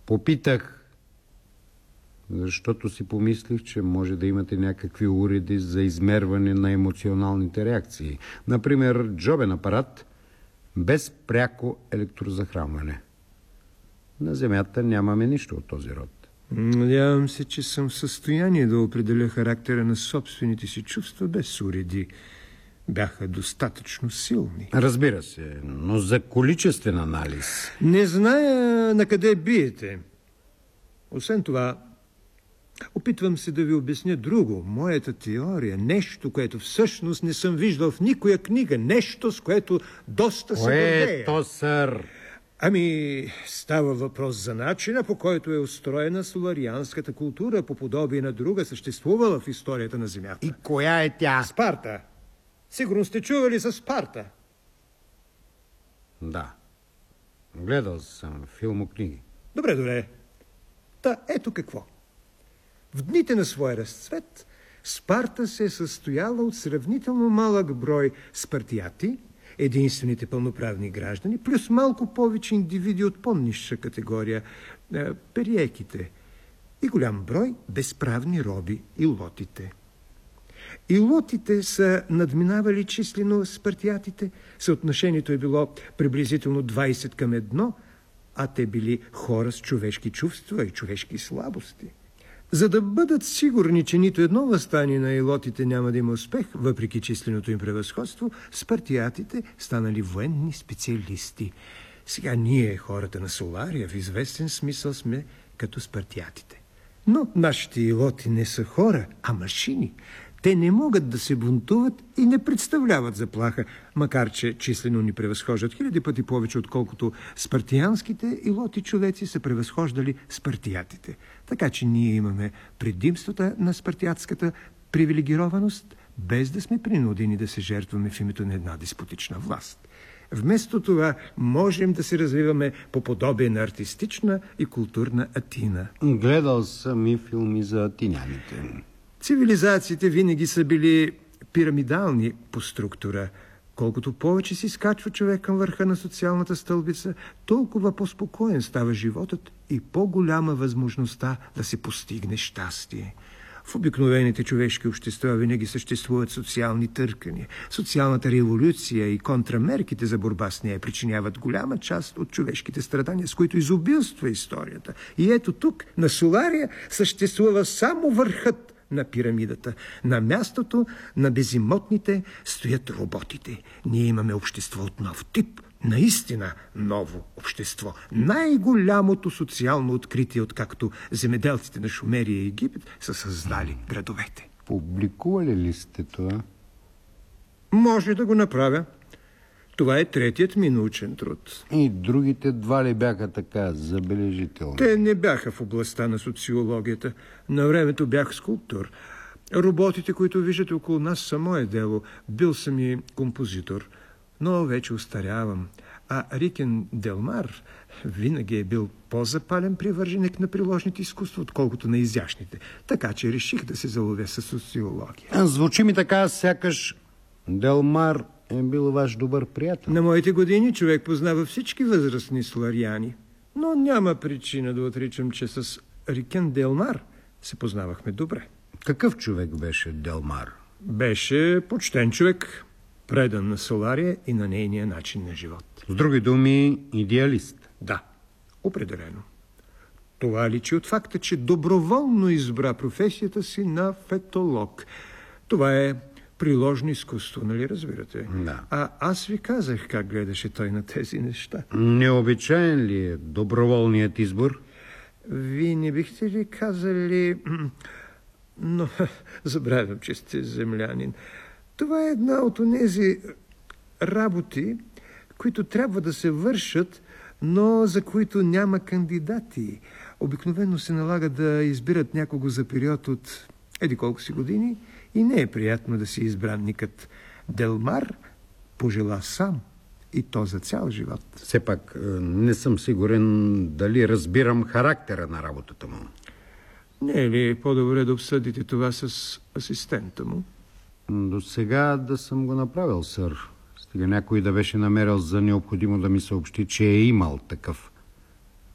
Попитах, защото си помислих, че може да имате някакви уреди за измерване на емоционалните реакции. Например, джобен апарат без пряко електрозахранване. На Земята нямаме нищо от този род. Надявам се, че съм в състояние да определя характера на собствените си чувства без уреди. Бяха достатъчно силни. Разбира се, но за количествен анализ. Не зная на къде биете. Освен това, опитвам се да ви обясня друго. Моята теория, нещо, което всъщност не съм виждал в никоя книга, нещо, с което доста се гордея. Което, сър? Ами, става въпрос за начина, по който е устроена соларианската култура, по подобие на друга, съществувала в историята на Земята. И коя е тя? Спарта. Сигурно сте чували за Спарта. Да. Гледал съм филмокниги. Добре. Та ето какво. В дните на своя разцвет Спарта се е състояла от сравнително малък брой спартияти, единствените пълноправни граждани, плюс малко повече индивиди от по-нисша категория, периеките, и голям брой безправни роби, илотите. Илотите са надминавали числено спартиятите, съотношението е било приблизително 20 към 1, а те били хора с човешки чувства и човешки слабости. За да бъдат сигурни, че нито едно въстание на илотите няма да има успех, въпреки численото им превъзходство, спартиятите станали военни специалисти. Сега ние, хората на Солария, в известен смисъл сме като спартиятите. Но нашите илоти не са хора, а машини. Те не могат да се бунтуват и не представляват заплаха, макар че числено ни превъзхождат 1000 пъти повече, отколкото спартиянските илоти човеци са превъзхождали спартиятите. Така че ние имаме предимствата на спартиятската привилегированост, без да сме принудени да се жертваме в името на една деспотична власт. Вместо това можем да се развиваме по подобие на артистична и културна Атина. Гледал съм и филми за атиняните. Цивилизациите винаги са били пирамидални по структура. Колкото повече си скачва човек към върха на социалната стълбица, толкова по-спокоен става животът и по-голяма възможността да се постигне щастие. В обикновените човешки общества винаги съществуват социални търкания. Социалната революция и контрамерките за борба с нея причиняват голяма част от човешките страдания, с които изобилства историята. И ето тук, на Солария, съществува само върхът на пирамидата. На мястото на безимотните стоят роботите. Ние имаме общество от нов тип. Наистина ново общество. Най-голямото социално откритие, откакто земеделците на Шумерия и Египет са създали градовете. Публикували ли сте това? Може да го направя. Това е третият ми научен труд. И другите два ли бяха така забележителни? Те не бяха в областта на социологията. На времето бях скулптор. Роботите, които виждате около нас, са мое дело. Бил съм и композитор. Но вече остарявам. А Рикен Делмар винаги е бил по-запален привърженик на приложните изкуства, отколкото на изящните. Така че реших да се заловя със социология. Звучи ми така, сякаш Делмар е бил ваш добър приятел. На моите години човек познава всички възрастни солариани. Но няма причина да отричам, че с Рикен Делмар се познавахме добре. Какъв човек беше Делмар? Беше почтен човек, предан на Солария и на нейния начин на живот. С други думи, идеалист. Да, определено. Това личи от факта, че доброволно избра професията си на фетолог. Това е приложно изкуство, нали разбирате? Да. А аз ви казах как гледаше той на тези неща. Необичаен ли е доброволният избор? Вие не бихте ли казали... Но забравям, че сте землянин. Това е една от онези работи, които трябва да се вършат, но за които няма кандидати. Обикновено се налага да избират някого за период от еди колко си години и не е приятно да си избранникът. Делмар пожела сам и то за цял живот. Все пак не съм сигурен дали разбирам характера на работата му. Не е ли по-добре да обсъдите това с асистента му? До сега да съм го направил, сър. Стига някой да беше намерил за необходимо да ми съобщи, че е имал такъв.